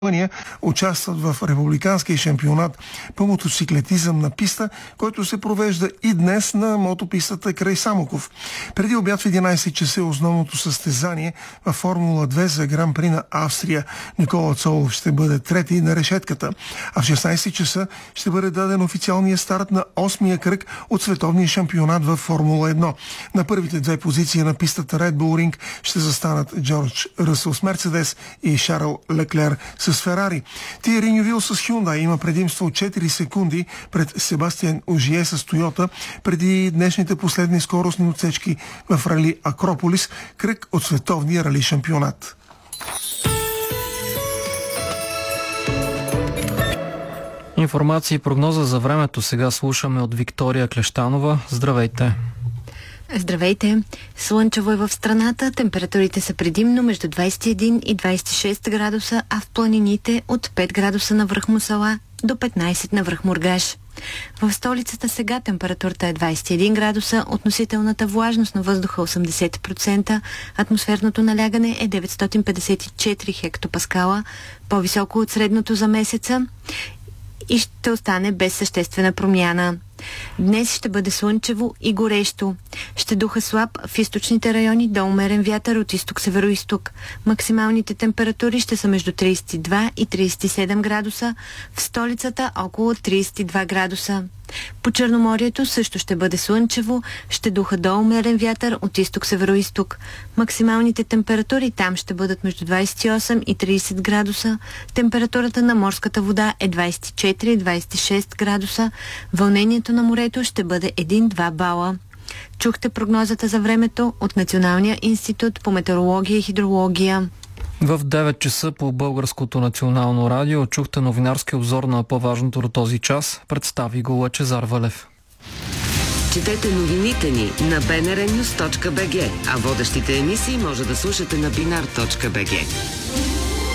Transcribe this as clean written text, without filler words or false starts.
участват в републиканския шампионат по мотоциклетизъм на писта, който се провежда и днес на мотопистата край Самоков. Преди обяд в 11 часа основното състезание във Формула 2 за Гран-при на Австрия. Никола Цолов ще бъде трети на решетката, а в 16 часа ще бъде даден официалния старт на 8-я кръг от световния шампионат във Формула 1. На първите две позиции на пистата Red Bull Ring ще застанат Джордж Ръсъл с Мерцедес и Шарл Леклер с Ферари. Тиери Нювил с Hyundai има предимство от 4 секунди пред Себастиан Ожие с Тойота преди днешните последни скоростни отсечки в рали Акрополис, кръг от световния рали шампионат. Информация и прогноза за времето сега слушаме от Виктория Клещанова. Здравейте! Здравейте! Слънчево е в страната, температурите са предимно между 21 и 26 градуса, а в планините от 5 градуса на връх Мусала до 15 на връх Мургаш. В столицата сега температурата е 21 градуса, относителната влажност на въздуха 80%, атмосферното налягане е 954 хектопаскала, по-високо от средното за месеца и ще остане без съществена промяна. Днес ще бъде слънчево и горещо. Ще духа слаб в източните райони до умерен вятър от изток-североизток. Максималните температури ще са между 32 и 37 градуса, в столицата около 32 градуса. По Черноморието също ще бъде слънчево, ще духа до умерен вятър от изток-североизток. Максималните температури там ще бъдат между 28 и 30 градуса. Температурата на морската вода е 24-26 градуса. Вълнението на морето ще бъде 1-2 бала. Чухте прогнозата за времето от Националния институт по метеорология и хидрология. В 9 часа по Българското национално радио чухте новинарски обзор на по-важното до този час. Представи го Лъчезар Валев. Четете новините ни на bnrnews.bg, а водещите емисии може да слушате на binar.bg.